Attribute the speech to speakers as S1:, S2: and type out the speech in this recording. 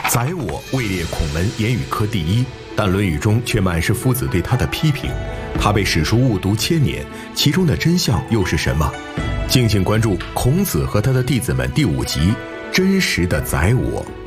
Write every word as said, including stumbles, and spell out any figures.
S1: 宰我位列孔门言语科第一，但《论语》中却满是夫子对他的批评。他被史书误读千年，其中的真相又是什么？敬请关注《孔子和他的弟子们》第五集《真实的宰我》。